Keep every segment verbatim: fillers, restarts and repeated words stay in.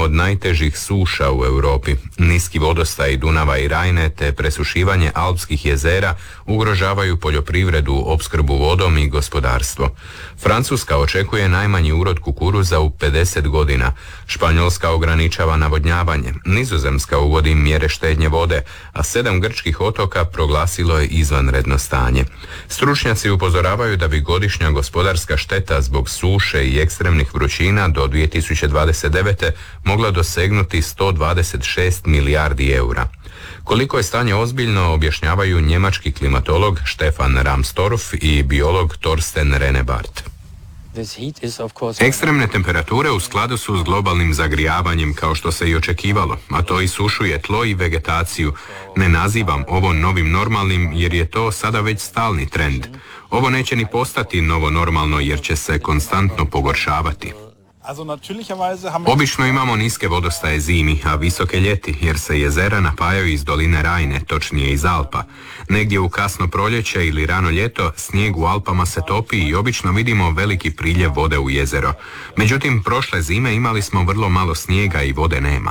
od najtežih suša u Europi. Niski vodostaj Dunava i Rajne te presušivanje alpskih jezera ugrožavaju poljoprivredu, opskrbu vodom i gospodarstvo. Francuska očekuje najmanji urod kukuruza u pedeset godina. Španjolska ograničava navodnjavanje. Nizozemska uvodi mjere štednje vode, a sedam grčkih otoka proglasilo je izvanredno stanje. Stručnjaci upozoravaju da bi godišnja gospodarska šteta zbog suše i ekstremnih vrućina do dvije tisuće dvadeset devete mogla dosegnuti sto dvadeset šest milijardi eura. Koliko je stanje ozbiljno objašnjavaju njemački klimatolog Stefan Ramstorff i biolog Torsten Renebart. Ekstremne temperature u skladu su s globalnim zagrijavanjem kao što se i očekivalo, a to isušuje tlo i vegetaciju. Ne nazivam ovo novim normalnim jer je to sada već stalni trend. Ovo neće ni postati novo normalno jer će se konstantno pogoršavati. Obično imamo niske vodostaje zimi, a visoke ljeti, jer se jezera napajaju iz doline Rajne, točnije iz Alpa. Negdje u kasno proljeće ili rano ljeto snijeg u Alpama se topi i obično vidimo veliki priljev vode u jezero. Međutim, prošle zime imali smo vrlo malo snijega i vode nema.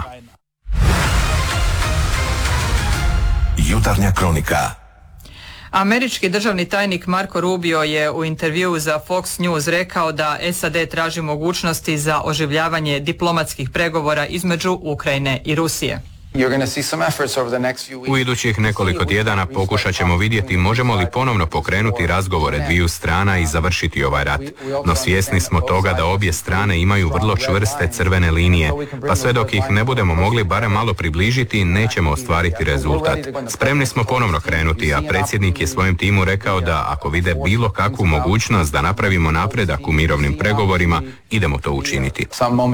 Jutarnja kronika. Američki državni tajnik Marco Rubio je u intervjuu za Fox News rekao da S A D traži mogućnosti za oživljavanje diplomatskih pregovora između Ukrajine i Rusije. U idućih nekoliko tjedana pokušat ćemo vidjeti možemo li ponovno pokrenuti razgovore dviju strana i završiti ovaj rat. No svjesni smo toga da obje strane imaju vrlo čvrste crvene linije, pa sve dok ih ne budemo mogli barem malo približiti, nećemo ostvariti rezultat. Spremni smo ponovno krenuti, a predsjednik je svojem timu rekao da ako vide bilo kakvu mogućnost da napravimo napredak u mirovnim pregovorima, idemo to učiniti.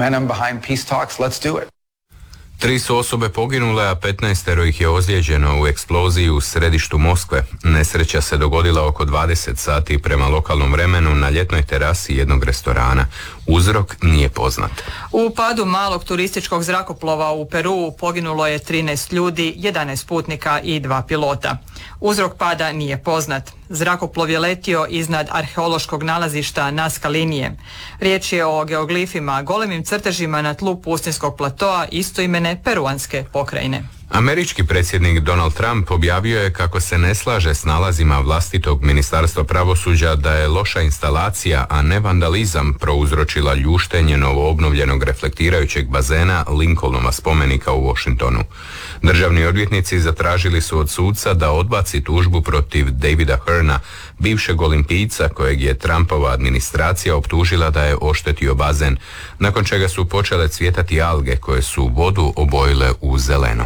Tri su osobe poginule, a petnaestero ih je ozlijeđeno u eksploziji u središtu Moskve. Nesreća se dogodila oko dvadeset sati prema lokalnom vremenu na ljetnoj terasi jednog restorana. Uzrok nije poznat. U padu malog turističkog zrakoplova u Peruu poginulo je trinaest ljudi, jedanaest putnika i dva pilota. Uzrok pada nije poznat. Zrakoplov je letio iznad arheološkog nalazišta Nazca Linije. Riječ je o geoglifima, golemim crtežima na tlu pustinskog platoa istoimene peruanske pokrajine. Američki predsjednik Donald Trump objavio je kako se ne slaže s nalazima vlastitog ministarstva pravosuđa da je loša instalacija, a ne vandalizam, prouzročila ljuštenje novoobnovljenog reflektirajućeg bazena Lincolnova spomenika u Washingtonu. Državni odvjetnici zatražili su od suca da odbaci tužbu protiv Davida Hearna, bivšeg olimpijca kojeg je Trumpova administracija optužila da je oštetio bazen, nakon čega su počele cvjetati alge koje su vodu obojile u zeleno.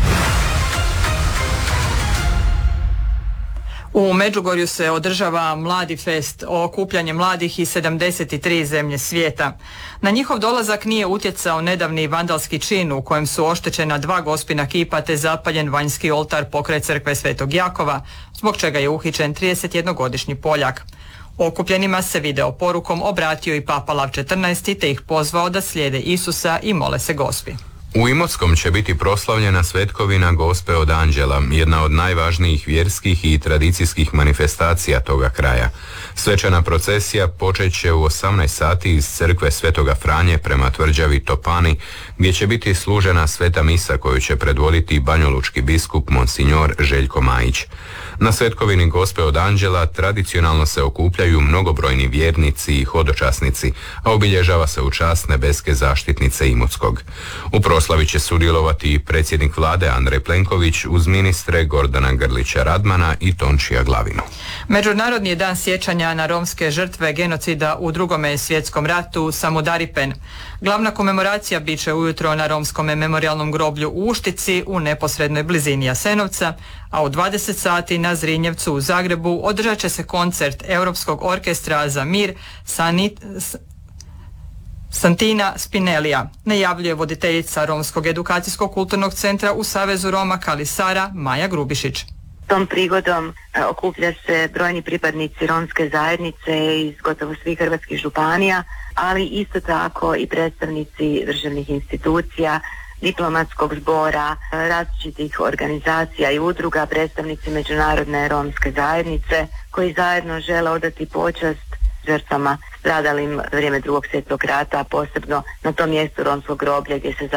U Međugorju se održava Mladi fest, okupljanje mladih iz sedamdeset tri zemlje svijeta. Na njihov dolazak nije utjecao nedavni vandalski čin u kojem su oštećena dva gospina kipa te zapaljen vanjski oltar pokraj crkve Svetog Jakova, zbog čega je uhićen tridesetjednogodišnji Poljak. Okupljenima se video porukom obratio i Papa Lav četrnaesti te ih pozvao da slijede Isusa i mole se Gospi. U Imotskom će biti proslavljena svetkovina Gospe od Anđela, jedna od najvažnijih vjerskih i tradicijskih manifestacija toga kraja. Svečana procesija počet će u osamnaest sati iz crkve Svetoga Franje prema tvrđavi Topani, gdje će biti služena sveta misa koju će predvoditi banjolučki biskup Monsignor Željko Majić. Na svetkovini Gospe od Anđela tradicionalno se okupljaju mnogobrojni vjernici i hodočasnici, a obilježava se u čast nebeske zaštitnice Imotskog. U proslavi će sudjelovati i predsjednik vlade Andrej Plenković uz ministre Gordana Grlića Radmana i Tončija Glavinu. Međunarodni je dan sjećanja na romske žrtve genocida u drugome svjetskom ratu Samudaripen. Glavna komemoracija bit će ujutro na romskom memorijalnom groblju u Uštici u neposrednoj blizini Jasenovca, a u dvadeset sati na Zrinjevcu u Zagrebu održat će se koncert Europskog orkestra za mir Sanit, Santina Spinellija, najavljuje voditeljica Romskog edukacijskog kulturnog centra u Savezu Roma Kali Sara Maja Grubišić. Tom prigodom okuplja se brojni pripadnici romske zajednice iz gotovo svih hrvatskih županija, ali isto tako i predstavnici državnih institucija, diplomatskog zbora, različitih organizacija i udruga, predstavnici međunarodne romske zajednice koji zajedno žele odati počast žrtvama stradalim vrijeme drugog svjetskog rata, posebno na tom mjestu romskog groblja gdje se